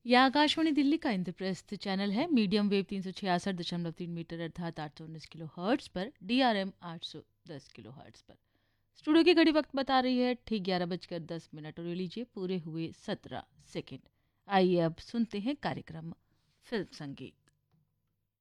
यह आकाशवाणी दिल्ली का इंद्रप्रस्थ चैनल है। मीडियम वेव 366.3 मीटर अर्थात 819 किलो हर्ट्स पर, DRM 810 किलो हर्ट्स पर। स्टूडियो की घड़ी वक्त बता रही है ठीक 11:10 और ये लीजिए पूरे हुए 17 सेकंड। आइए अब सुनते हैं कार्यक्रम फिल्म संगीत।